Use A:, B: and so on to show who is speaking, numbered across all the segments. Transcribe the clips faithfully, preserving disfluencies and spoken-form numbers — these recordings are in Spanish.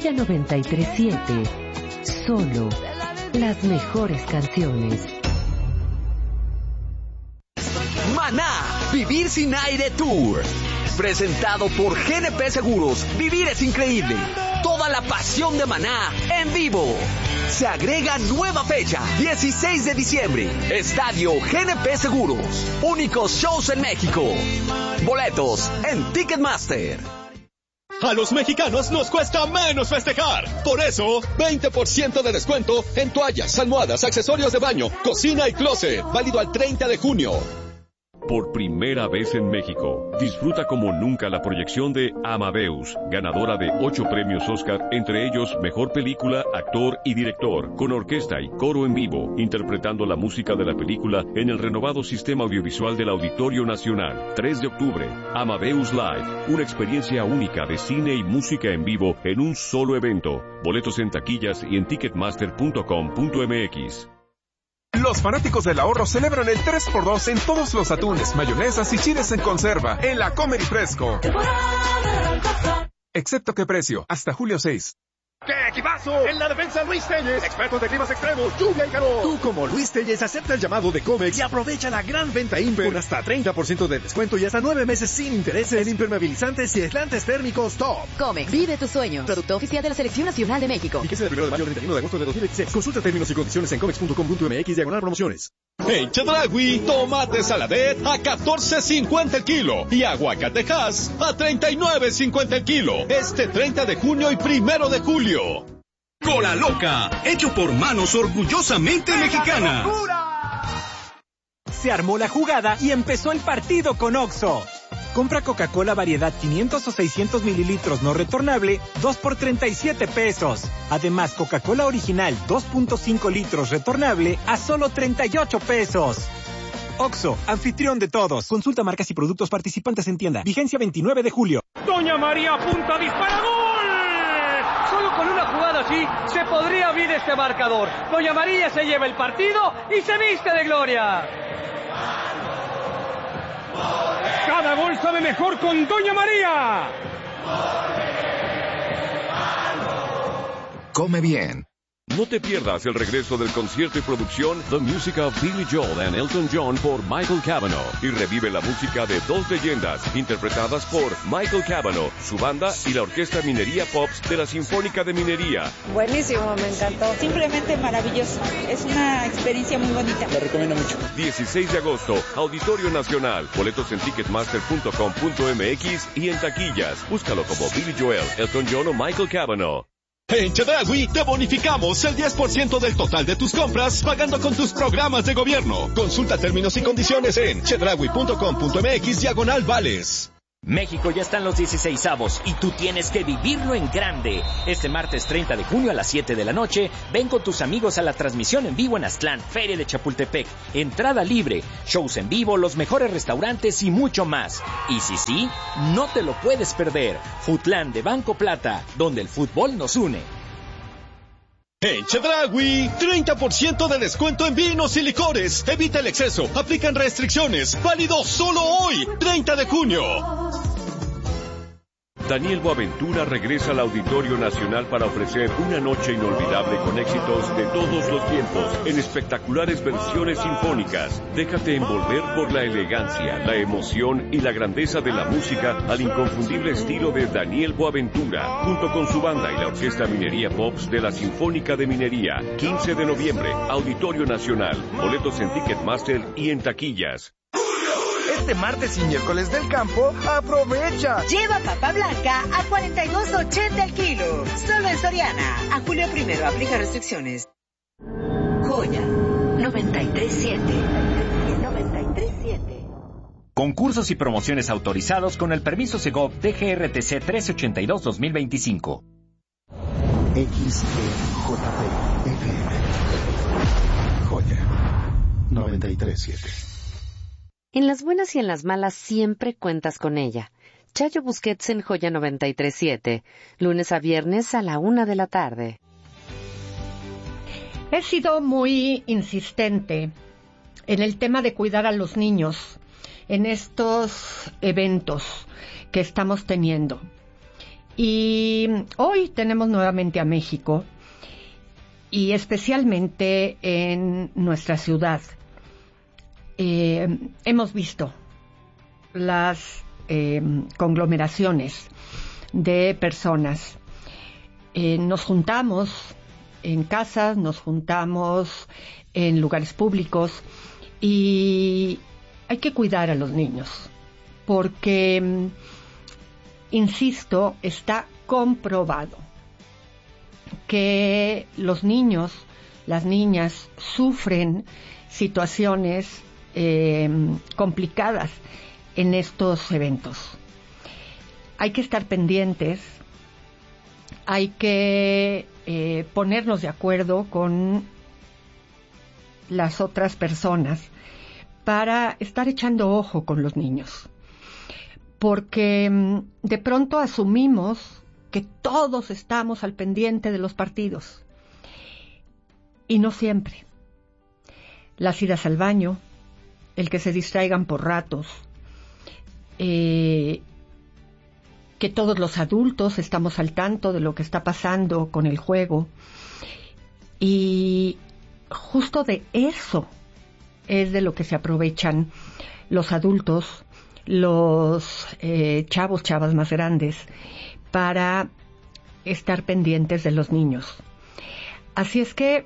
A: Joya noventa y tres siete. Solo las mejores canciones.
B: Maná, Vivir sin Aire Tour. Presentado por G N P Seguros. Vivir es increíble. Toda la pasión de Maná en vivo. Se agrega nueva fecha, dieciséis de diciembre. Estadio G N P Seguros. Únicos shows en México. Boletos en Ticketmaster.
C: A los mexicanos nos cuesta menos festejar. Por eso, veinte por ciento de descuento en toallas, almohadas, accesorios de baño, cocina y closet. Válido al treinta de junio.
D: Por primera vez en México, disfruta como nunca la proyección de Amadeus, ganadora de ocho premios Oscar, entre ellos Mejor Película, Actor y Director, con orquesta y coro en vivo, interpretando la música de la película en el renovado sistema audiovisual del Auditorio Nacional. tres de octubre, Amadeus Live, una experiencia única de cine y música en vivo en un solo evento. Boletos en taquillas y en ticketmaster punto com punto m x.
E: Los fanáticos del ahorro celebran el tres por dos en todos los atunes, mayonesas y chiles en conserva en la Comer y Fresco. Excepto qué precio, hasta julio seis.
F: ¡Qué equipazo! En la defensa Luis Telles, expertos de climas extremos, lluvia y calor. Tú como Luis Telles acepta el llamado de Comex y aprovecha la gran venta Imper con hasta treinta por ciento de descuento y hasta nueve meses sin intereses en impermeabilizantes y aislantes térmicos top.
G: Comex, vive tu sueño. Producto oficial de la Selección Nacional de México.
F: Fíjese del primero de mayo al treinta y uno de agosto de dos mil veintiséis. Consulta términos y condiciones en comex punto com punto m x diagonal promociones.
C: En Chedraui, tomate saladet a catorce cincuenta el kilo y aguacatejas a treinta y nueve cincuenta el kilo. Este treinta de junio y primero de julio.
H: Cola Loca, hecho por manos orgullosamente mexicanas.
I: Se armó la jugada y empezó el partido con Oxxo. Compra Coca-Cola variedad quinientos o seiscientos mililitros no retornable, dos por treinta y siete pesos. Además, Coca-Cola original dos punto cinco litros retornable a solo treinta y ocho pesos. Oxxo, anfitrión de todos. Consulta marcas y productos participantes en tienda. Vigencia veintinueve de julio.
J: Doña María apunta, dispara, ¡gol! Solo con una jugada así se podría abrir este marcador. Doña María se lleva el partido y se viste de gloria. Cada gol sabe mejor con Doña María.
K: Come bien.
D: No te pierdas el regreso del concierto y producción The Music of Billy Joel and Elton John por Michael Cavanaugh y revive la música de dos leyendas interpretadas por Michael Cavanaugh, su banda y la Orquesta Minería Pops de la Sinfónica de Minería.
L: Buenísimo, me encantó. Simplemente maravilloso. Es una experiencia muy bonita.
D: La recomiendo mucho. dieciséis de agosto, Auditorio Nacional. Boletos en ticketmaster punto com punto m x y en taquillas. Búscalo como Billy Joel, Elton John o Michael Cavanaugh.
C: En Chedraui te bonificamos el diez por ciento del total de tus compras pagando con tus programas de gobierno. Consulta términos y condiciones en chedraui punto com punto m x diagonal vales.
M: México ya están los dieciseisavos y tú tienes que vivirlo en grande. Este martes treinta de junio a las siete de la noche, ven con tus amigos a la transmisión en vivo en Aztlán, Feria de Chapultepec. Entrada libre, shows en vivo, los mejores restaurantes y mucho más. Y si sí, no te lo puedes perder. Futlán de Banco Plata, donde el fútbol nos une.
C: En Chedraui, treinta por ciento de descuento en vinos y licores. Evita el exceso. Aplican restricciones. Válido solo hoy, treinta de junio.
D: Daniel Boaventura regresa al Auditorio Nacional para ofrecer una noche inolvidable con éxitos de todos los tiempos en espectaculares versiones sinfónicas. Déjate envolver por la elegancia, la emoción y la grandeza de la música al inconfundible estilo de Daniel Boaventura, junto con su banda y la Orquesta Minería Pops de la Sinfónica de Minería. quince de noviembre, Auditorio Nacional. Boletos en Ticketmaster y en taquillas.
N: Este martes y miércoles del campo, aprovecha.
O: Lleva papa blanca a cuarenta y dos ochenta el kilo. Solo en Soriana. A julio primero aplica restricciones.
A: Joya noventa y tres siete. noventa y tres siete.
M: Concursos y promociones autorizados con el permiso Segov D G R T C trece ochenta y dos dos mil veinticinco.
P: X E J P F M. Joya noventa y tres siete.
A: En las buenas y en las malas siempre cuentas con ella. Chayo Busquets en Joya noventa y tres siete, lunes a viernes a la una de la tarde.
Q: He sido muy insistente en el tema de cuidar a los niños en estos eventos que estamos teniendo. Y hoy tenemos nuevamente a México, y especialmente en nuestra ciudad. Eh, hemos visto las eh, conglomeraciones de personas. Eh, nos juntamos en casas, nos juntamos en lugares públicos y hay que cuidar a los niños porque, insisto, está comprobado que los niños, las niñas sufren situaciones eh, complicadas en estos eventos. Hay que estar pendientes, hay que eh, ponernos de acuerdo con las otras personas para estar echando ojo con los niños. Porque de pronto asumimos que todos estamos al pendiente de los partidos. Y no siempre. Las idas al baño, el que se distraigan por ratos, eh, que todos los adultos estamos al tanto de lo que está pasando con el juego. Y justo de eso es de lo que se aprovechan los adultos, los eh, chavos, chavas más grandes, para estar pendientes de los niños. Así es que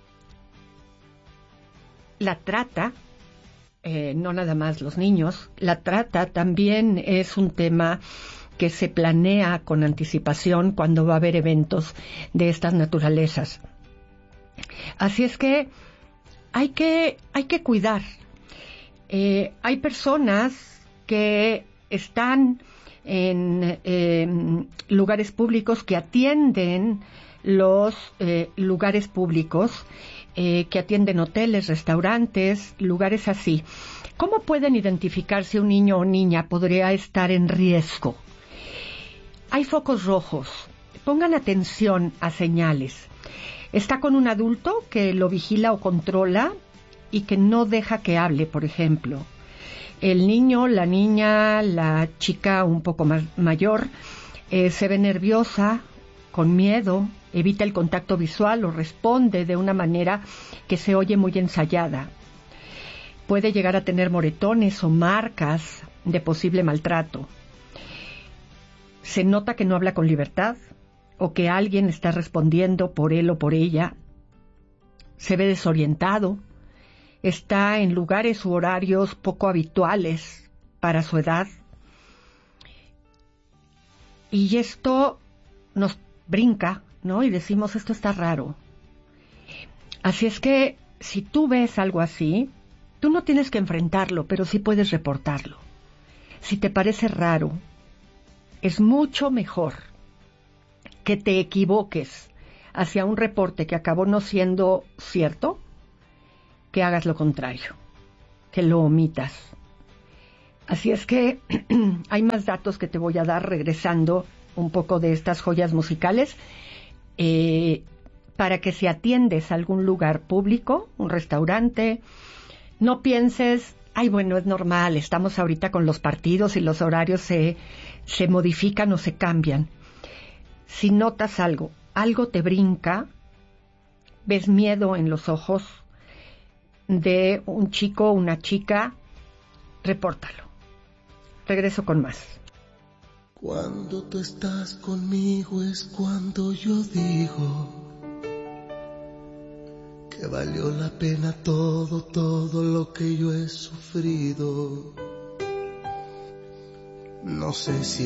Q: la trata, eh, no nada más los niños, la trata también es un tema que se planea con anticipación cuando va a haber eventos de estas naturalezas. Así es que hay que, hay que cuidar. Eh, hay personas que están en eh, lugares públicos, que atienden los eh, lugares públicos, eh, que atienden hoteles, restaurantes, lugares así. ¿Cómo pueden identificar si un niño o niña podría estar en riesgo? Hay focos rojos. Pongan atención a señales. Está con un adulto que lo vigila o controla y que no deja que hable, por ejemplo. El niño, la niña, la chica un poco más mayor eh, se ve nerviosa, con miedo, evita el contacto visual o responde de una manera que se oye muy ensayada. Puede llegar a tener moretones o marcas de posible maltrato. Se nota que no habla con libertad o que alguien está respondiendo por él o por ella. Se ve desorientado. Está en lugares u horarios poco habituales para su edad. Y esto nos brinca, ¿no? Y decimos, esto está raro. Así es que, si tú ves algo así, tú no tienes que enfrentarlo, pero sí puedes reportarlo. Si te parece raro, es mucho mejor que te equivoques hacia un reporte que acabó no siendo cierto, que hagas lo contrario, que lo omitas. Así es que hay más datos que te voy a dar regresando un poco de estas joyas musicales, eh, para que si atiendes a algún lugar público, un restaurante, no pienses, ay, bueno, es normal, estamos ahorita con los partidos y los horarios se, se modifican o se cambian. Si notas algo, algo te brinca, ves miedo en los ojos de un chico o una chica, repórtalo. Regreso con más.
K: Cuando tú estás conmigo es cuando yo digo que valió la pena todo, todo lo que yo he sufrido. No sé si